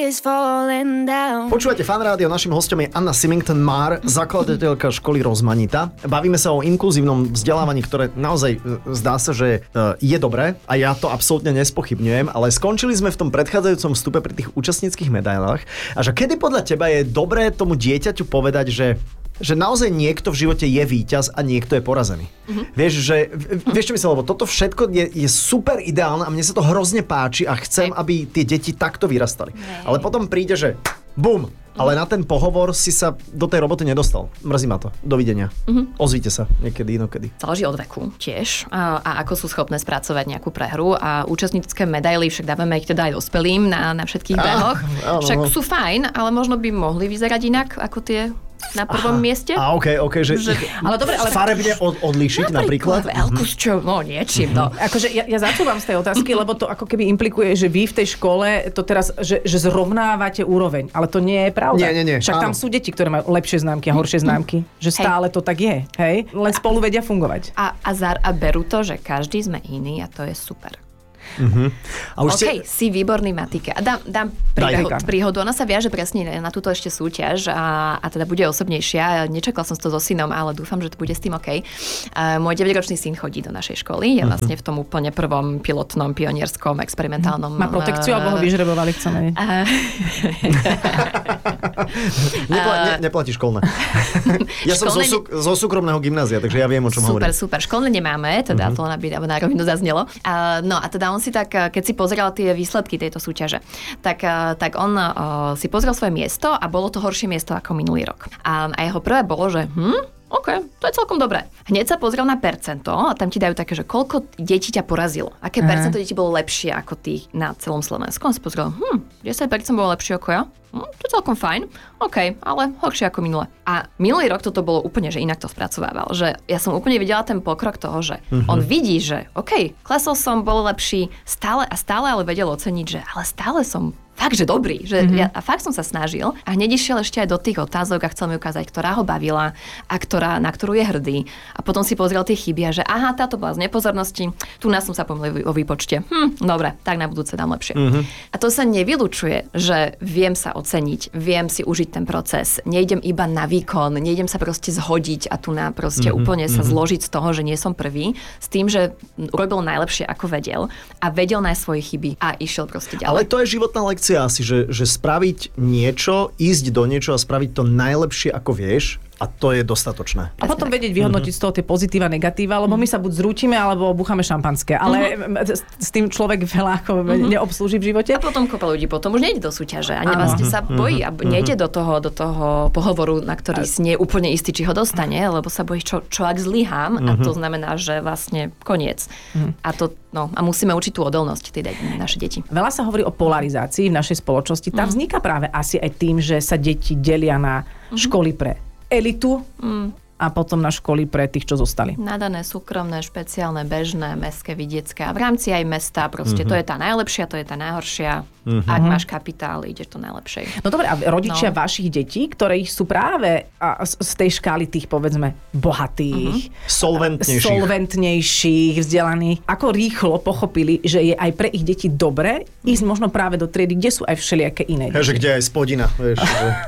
is falling down. Počúvate Fan Rádio, našim hostom je Anna Symington-Marr, zakladateľka školy Rozmanita. Bavíme sa o inkluzívnom vzdelávaní, ktoré naozaj zdá sa, že je dobré a ja to absolútne nespochybňujem, ale skončili sme v tom predchádzajúcom vstupe pri tých účastníckych medailách. A že kedy podľa teba je dobré tomu dieťaťu povedať, že naozaj niekto v živote je víťaz a niekto je porazený. Vieš, čo myslím, lebo toto všetko je super ideálne a mne sa to hrozne páči a chcem, aby tie deti takto vyrastali. Ale potom príde, že bum, ale na ten pohovor si sa do tej roboty nedostal. Mrzí ma to. Dovidenia. Ozvíte sa niekedy inokedy. Záleží od veku tiež a ako sú schopné spracovať nejakú prehru a účastnícke medaily, však dávame ich teda aj dospelým na všetkých behoch. Však sú fajn, ale možno by mohli vyzerať inak ako tie na prvom mieste. OK, že ale dobre, ale farebne odlíšiť napríklad. Veľkú s čo, niečím. Akože ja začúvam z tej otázky, lebo to ako keby implikuje, že vy v tej škole to teraz, že zrovnávate úroveň, ale to nie je pravda. Nie. Však tam sú deti, ktoré majú lepšie známky a horšie známky. Že stále to tak je, hej? Len spolu vedia fungovať. A berú to, že každý sme iný a to je super. A už si výborný v matike. A dám príhodu. Ona sa viaže presne na túto ešte súťaž a teda bude osobnejšia. Nečakala som to so synom, ale dúfam, že to bude s tým OK. Môj 9-ročný syn chodí do našej školy. Je vlastne v tom úplne prvom pilotnom, pionierskom, experimentálnom... Má protekciu, alebo ho vyžrebovali, chceme. Neplatí školné. Ja som zo súkromného gymnázia, takže ja viem, o čom hovorím. Super. Školné nemáme, teda to na rovinu zaznelo. No a teda on si tak, keď si pozeral tie výsledky tejto súťaže, tak on si pozrel svoje miesto a bolo to horšie miesto ako minulý rok. A jeho prvé bolo, že OK, to je celkom dobré. Hneď sa pozrel na percento a tam ti dajú také, že koľko detí ťa porazilo. Aké percento detí bolo lepšie ako tých na celom Slovensku. On si pozrel, 10% bolo lepšie ako ja. To je celkom fajn. OK, ale horšie ako minule. A minulý rok toto bolo úplne, že inak to spracovával. Že ja som úplne videla ten pokrok toho, že on vidí, že OK, klesol som, bol lepší, stále, ale vedel oceniť, že ale stále som fakt, že dobrý. Že a fakt som sa snažil a hneď išiel ešte aj do tých otázok a chcel mi ukázať, ktorá ho bavila a na ktorú je hrdý. A potom si pozrel tie chyby a že aha, táto bola z nepozornosti, tu nás som sa pomýlil o výpočte. Dobre, tak na budúce dám lepšie. A to sa nevylučuje, že viem sa oceniť, viem si užiť ten proces, nejdem iba na výkon, nejdem sa proste zhodiť a tu na proste úplne sa zložiť z toho, že nie som prvý, s tým, že urobil najlepšie, ako vedel a vedel nájsť svoje chyby a išiel proste ďalej. Ale to je životná lekcia asi, že spraviť niečo, ísť do niečo a spraviť to najlepšie, ako vieš, a to je dostatočné. A potom vedieť vyhodnotiť z toho tie pozitíva, negatíva, lebo my sa buď zrútime, alebo búchame šampanské. Ale s tým človek veľa ako neobslúži v živote. A potom kopa ľudí potom už nejde do súťaže a vlastne sa bojí a nejde do toho pohovoru, na ktorý si nie je úplne istý, či ho dostane, lebo sa bojí, čo ak zlyhám, a to znamená, že vlastne koniec. A musíme učiť tú odolnosť naše deti. Veľa sa hovorí o polarizácii v našej spoločnosti. Tá vzniká práve asi aj tým, že sa deti delia na školy pre elitu a potom na školy pre tých, čo zostali. Nadané, súkromné, špeciálne, bežné, mestské, vidiecké a v rámci aj mesta proste to je tá najlepšia, to je tá najhoršia. Ak máš kapitál, ideš to najlepšej. No dobre, a rodičia vašich detí, ktorí sú práve z tej škály tých, povedzme, bohatých, solventnejších, vzdelaných, ako rýchlo pochopili, že je aj pre ich deti dobre ísť možno práve do triedy, kde sú aj všelijaké iné deti. Že kde aj spodina, vieš.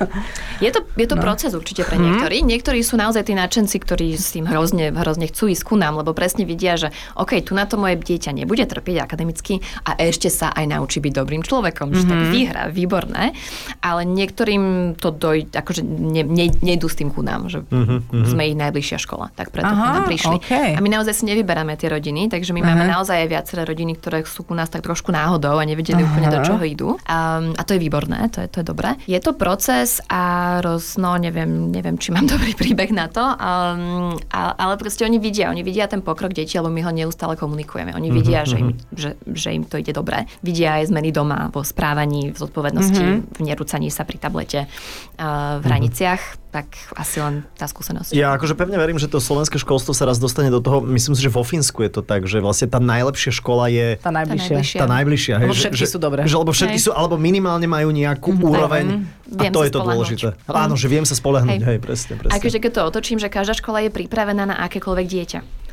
Je to proces určite pre niektorých. Niektorí sú naozaj tí nadšenci, ktorí s tým hrozne chcú ísť ku nám, lebo presne vidia, že OK, tu na to moje dieťa nebude trpieť akademicky a ešte sa aj naučí byť dobrým človekom. Že tak vyhrá, výborné, ale niektorým to akože nejdú s tým ku nám, že sme ich najbližšia škola, tak preto ku nám prišli. Okay. A my naozaj si nevyberáme tie rodiny, takže my máme naozaj aj viaceré rodiny, ktoré sú ku nás tak trošku náhodou a nevedeli úplne do čoho idú. A to je výborné, to je dobré. Je to proces a neviem, či mám dobrý príbeh na to, ale proste oni vidia ten pokrok detí, lebo my ho neustále komunikujeme. Oni vidia, že im to ide dobre. Vidia aj zmeny doma, vo správaní, v zodpovednosti, v nerúcaní sa pri tablete, v hraniciach, tak asi len tá skúsenosť. Ja akože pevne verím, že to slovenské školstvo sa raz dostane do toho, myslím si, že vo Fínsku je to tak, že vlastne tá najlepšia škola je tá najbližšia. Lebo všetky sú dobré. Lebo všetky sú, alebo minimálne majú nejakú úroveň a to je to dôležité. Áno, že viem sa spoľahnúť, presne. A keď to otočím, že každá škola je pripravená na akékoľvek dieťa.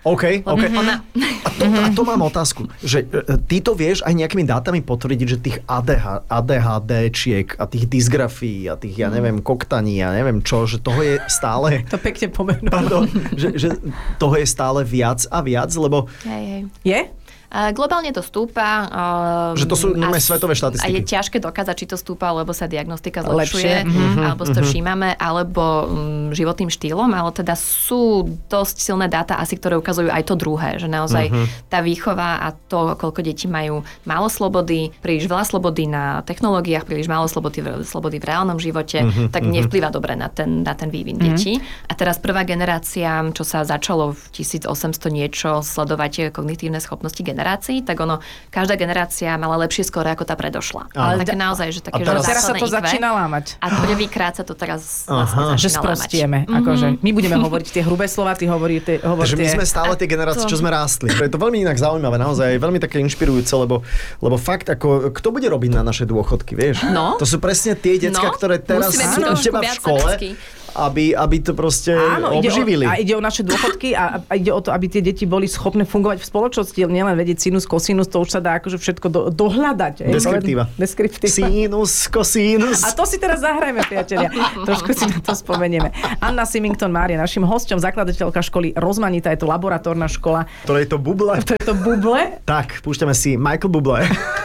OK. Ona... A to mám otázku, že ty to vieš aj nejakými dátami potvrdiť, že tých ADHD-čiek a tých dysgrafií a tých, ja neviem, koktaní a neviem čo, že toho je stále... To pekne pomenul. Pardon, že toho je stále viac a viac, lebo... Hej. Je? Globálne to stúpa. Že to sú svetové štatistiky. A je ťažké dokázať, či to stúpa, lebo sa diagnostika zlepšuje, alebo si to všímame, alebo životným štýlom, ale teda sú dosť silné dáta asi, ktoré ukazujú aj to druhé, že naozaj tá výchova a to, koľko detí majú málo slobody, príliš veľa slobody na technológiách, príliš málo slobody v reálnom živote, tak nevplýva dobre na ten vývin detí. A teraz prvá generácia, čo sa začalo v 1800 niečo sledovať kognitívne schopnosti tak každá generácia mala lepšie skóre ako tá predošla. Ale také naozaj, že také, teraz sa to začína lámať. A prvýkrát sa to teraz vlastne že sprostieme. Akože my budeme hovoriť tie hrubé slova, ty hovor Takže my sme stále tie generácie, čo sme rástli. Je to veľmi inak zaujímavé, naozaj veľmi také inšpirujúce, lebo fakt ako, kto bude robiť na naše dôchodky, vieš? No. To sú presne tie decká, ktoré teraz u teba v škole, aby to proste obživili. A ide o naše dôchodky a ide o to, aby tie deti boli schopné fungovať v spoločnosti, nielen vedieť sinus, kosinus, to už sa dá akože všetko dohľadať. Deskriptíva. Sinus, kosinus. A to si teraz zahrajme, priatelia. Trošku si na to spomenieme. Anna Symington Mária, našim hosťom, zakladateľka školy Rozmanitá, je to laboratórna škola. To je to Buble. To je to Buble. Tak, púšťame si Michael Bublé.